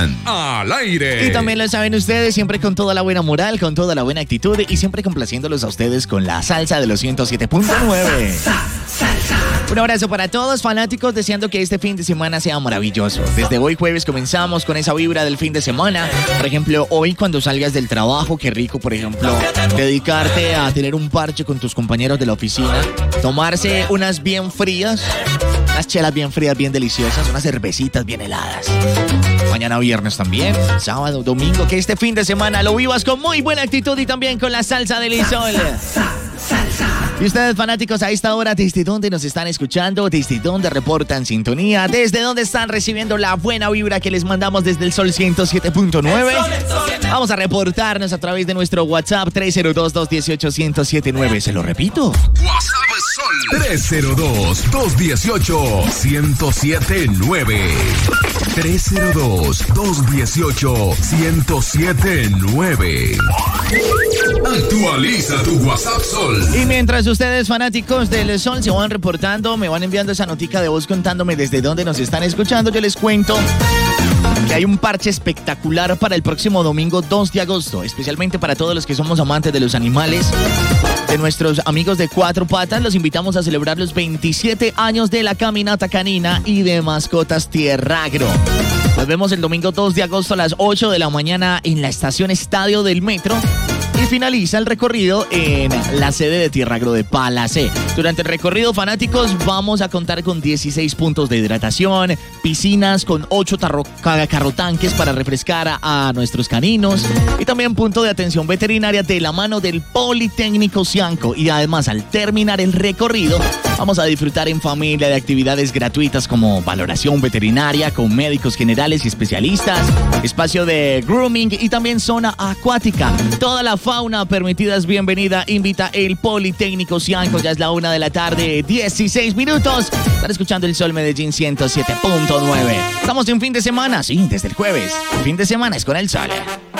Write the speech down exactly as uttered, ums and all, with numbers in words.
están al aire. Y también lo saben ustedes, siempre con toda la buena moral, con toda la buena actitud y siempre complaciéndolos a ustedes con la salsa de los ciento siete punto nueve. Un abrazo para todos, fanáticos, deseando que este fin de semana sea maravilloso. Desde hoy jueves comenzamos con esa vibra del fin de semana. Por ejemplo, hoy cuando salgas del trabajo, qué rico, por ejemplo, dedicarte a tener un parche con tus compañeros de la oficina, tomarse unas bien frías, unas chelas bien frías, bien deliciosas, unas cervecitas bien heladas. Mañana viernes también, sábado, domingo, que este fin de semana lo vivas con muy buena actitud y también con la salsa del Isol. Y ustedes, fanáticos, a esta hora, ¿desde dónde nos están escuchando? ¿Desde dónde reportan sintonía? ¿Desde dónde están recibiendo la buena vibra que les mandamos desde el Sol ciento siete punto nueve? Vamos a reportarnos a través de nuestro WhatsApp tres cero dos, dos uno ocho, uno cero siete nueve. Se lo repito. WhatsApp Sol tres cero dos, dos uno ocho, uno cero siete nueve. tres cero dos, dos uno ocho, uno cero siete nueve. Actualiza tu WhatsApp Sol. Y mientras ustedes, fanáticos del Sol, se van reportando, me van enviando esa notica de voz contándome desde dónde nos están escuchando, yo les cuento que hay un parche espectacular para el próximo domingo dos de agosto, especialmente para todos los que somos amantes de los animales, de nuestros amigos de Cuatro Patas. Los invitamos a celebrar los veintisiete años de la Caminata Canina y de Mascotas Tierragro. Nos vemos el domingo dos de agosto a las ocho de la mañana en la estación Estadio del Metro. Y finaliza el recorrido en la sede de Tierragro de Palacé. Durante el recorrido, fanáticos, vamos a contar con dieciséis puntos de hidratación, piscinas con ocho carrotanques para refrescar a, a nuestros caninos y también punto de atención veterinaria de la mano del Politécnico Cianco. Y además, al terminar el recorrido, vamos a disfrutar en familia de actividades gratuitas como valoración veterinaria con médicos generales y especialistas, espacio de grooming y también zona acuática. Toda la fauna permitida es bienvenida, invita el Politécnico Cianco. Ya es la una de la tarde, dieciséis minutos. Están escuchando el Sol Medellín ciento siete punto nueve. Estamos en fin de semana, sí, desde el jueves. El fin de semana es con el Sol.